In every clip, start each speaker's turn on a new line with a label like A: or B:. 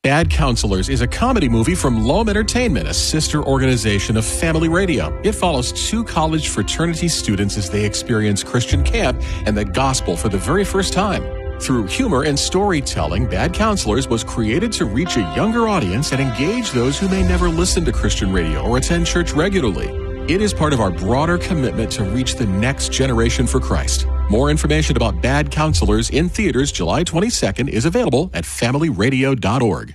A: Bad Counselors is a comedy movie from Loam Entertainment, a sister organization of Family Radio. It follows two college fraternity students as they experience Christian camp and the gospel for the very first time. Through humor and storytelling, Bad Counselors was created to reach a younger audience and engage those who may never listen to Christian radio or attend church regularly. It is part of our broader commitment to reach the next generation for Christ. More information about Bad Counselors in theaters July 22nd is available at familyradio.org.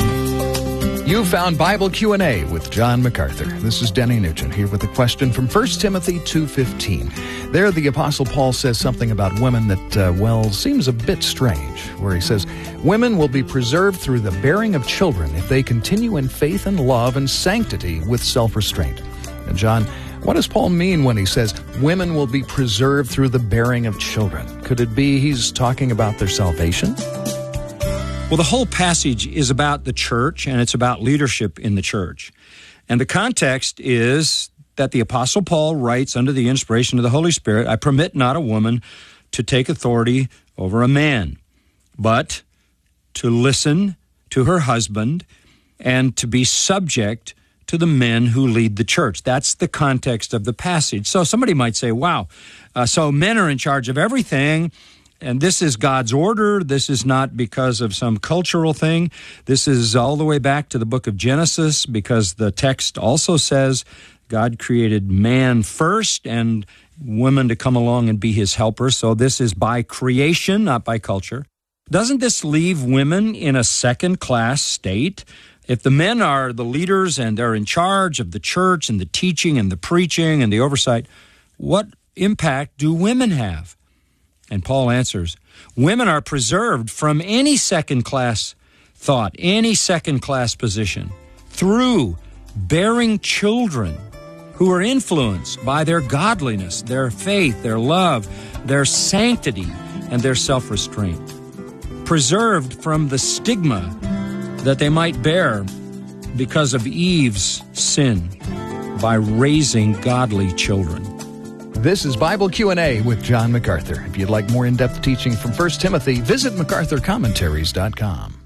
B: You found Bible Q&A with John MacArthur. This is Denny Nugent here with a question from 1 Timothy 2:15. There, the Apostle Paul says something about women that, seems a bit strange, where he says, women will be preserved through the bearing of children if they continue in faith and love and sanctity with self-restraint. And John, what does Paul mean when he says women will be preserved through the bearing of children? Could it be he's talking about their salvation?
C: Well, the whole passage is about the church, and it's about leadership in the church. And the context is that the Apostle Paul writes under the inspiration of the Holy Spirit, I permit not a woman to take authority over a man, but to listen to her husband and to be subject to the men who lead the church. That's the context of the passage. So somebody might say, wow, so men are in charge of everything, and this is God's order. This is not because of some cultural thing. This is all the way back to the book of Genesis, because the text also says God created man first and women to come along and be his helpers. So this is by creation, not by culture. Doesn't this leave women in a second-class state? If the men are the leaders and they're in charge of the church and the teaching and the preaching and the oversight, what impact do women have? And Paul answers, women are preserved from any second-class thought, any second-class position, through bearing children who are influenced by their godliness, their faith, their love, their sanctity, and their self-restraint. Preserved from the stigma that they might bear because of Eve's sin by raising godly children.
B: This is Bible Q&A with John MacArthur. If you'd like more in-depth teaching from 1 Timothy, visit MacArthurCommentaries.com.